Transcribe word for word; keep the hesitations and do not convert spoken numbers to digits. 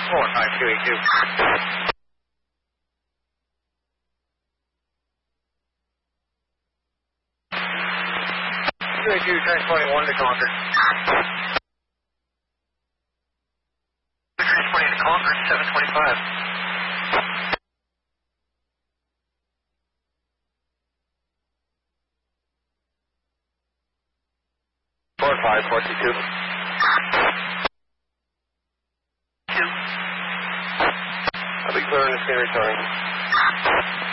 four five two eight two. two eight two, transporting one to Concord. Transporting to Concord, seven twenty-five. four five four two two. Two. I'll be clearing the scenery, sorry.